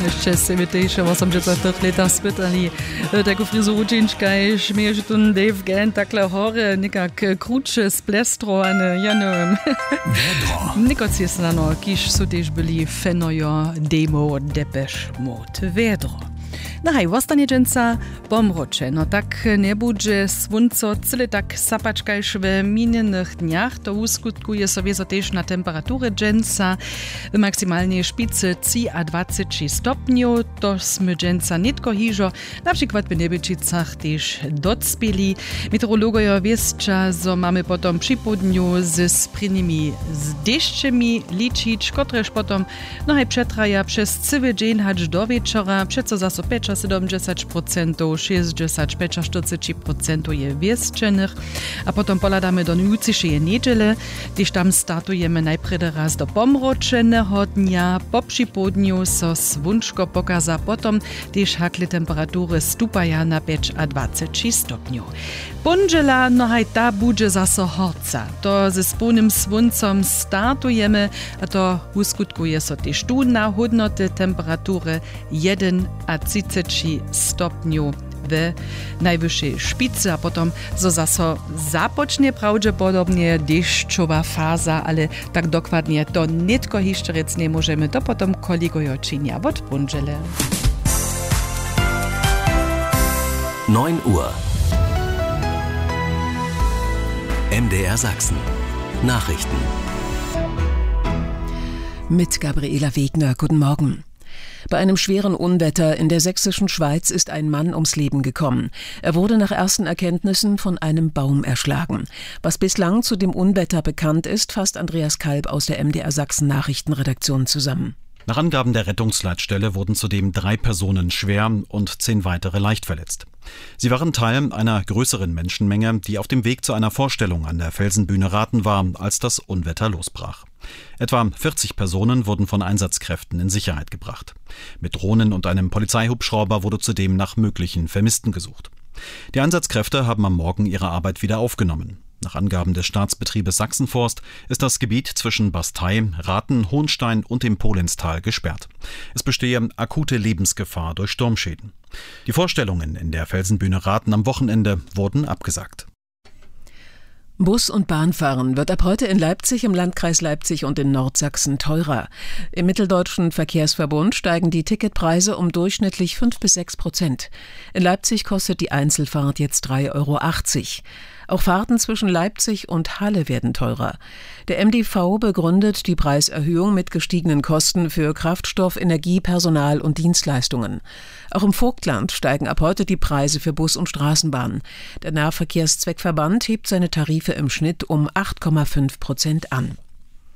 Jeszcze semityjsze, was sam dziecka tych lata spytali. Tako fryzuru ciężkaj, śmiejesz tu Dave Gen, takle chory, nikak krótsze splestro, a ne, ja nie wiem. Nikot jest na no, kiż są też byli fenojo demo Depeche Mode. Vedro. No hej, vostanie dżęca pomrocze. No tak nie będzie słońco cyle tak sapaczkajsz w minionych dniach, to uskutkuje sobie też na temperaturę dżęca w maksymalnej szpicy 20 stopni. To sme dżęca nitko hiżo, na przykład w Niebyčicach też docpieli. Meteorologowie wieszcza, że mamy potom przy południu z sprynymi z deszczami liczyć, kotreż potom no hej przetraja przez cały dzień hać do wieczora, przeco zaso 70%, 60-40% je wieszczenych, a potom poladamy do jutrzejszej niedziele, gdyż tam startujemy najpierw raz do pomroczenego dnia, po przypołudniu so słonczko pokaza, potom też hakle temperatury stupaja na 25 stopni. Pondziela, no haj ta będzie zaso horca. To ze spolnym słońcem startujemy, a to uskutkuje so też tu na hodnoty temperatury 1 a 30 stopniów w najwyższej szpicy, a potom zaso zapocznie prawdopodobnie deszczowa faza, ale tak dokładnie to nitko jeszcze rec nie możemy, to potom kolegojo czynia od pondziele. 9 Uhr. MDR Sachsen. Nachrichten. Mit Gabriela Wegner. Guten Morgen. Bei einem schweren Unwetter in der sächsischen Schweiz ist ein Mann ums Leben gekommen. Er wurde nach ersten Erkenntnissen von einem Baum erschlagen. Was bislang zu dem Unwetter bekannt ist, fasst Andreas Kalb aus der MDR Sachsen Nachrichtenredaktion zusammen. Nach Angaben der Rettungsleitstelle wurden zudem 3 Personen schwer und 10 weitere leicht verletzt. Sie waren Teil einer größeren Menschenmenge, die auf dem Weg zu einer Vorstellung an der Felsenbühne Rathen war, als das Unwetter losbrach. Etwa 40 Personen wurden von Einsatzkräften in Sicherheit gebracht. Mit Drohnen und einem Polizeihubschrauber wurde zudem nach möglichen Vermissten gesucht. Die Einsatzkräfte haben am Morgen ihre Arbeit wieder aufgenommen. Nach Angaben des Staatsbetriebes Sachsenforst ist das Gebiet zwischen Bastei, Rathen, Hohenstein und dem Polinstal gesperrt. Es bestehe akute Lebensgefahr durch Sturmschäden. Die Vorstellungen in der Felsenbühne Rathen am Wochenende wurden abgesagt. Bus- und Bahnfahren wird ab heute in Leipzig, im Landkreis Leipzig und in Nordsachsen teurer. Im Mitteldeutschen Verkehrsverbund steigen die Ticketpreise um durchschnittlich 5-6%. In Leipzig kostet die Einzelfahrt jetzt 3,80 €. Auch Fahrten zwischen Leipzig und Halle werden teurer. Der MDV begründet die Preiserhöhung mit gestiegenen Kosten für Kraftstoff, Energie, Personal und Dienstleistungen. Auch im Vogtland steigen ab heute die Preise für Bus und Straßenbahn. Der Nahverkehrszweckverband hebt seine Tarife im Schnitt um 8,5% an.